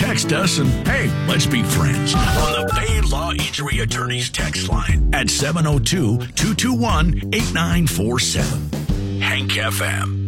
text us and, hey, let's be friends on the Bay Law Injury Attorneys text line at 702-221-8947. Hank FM.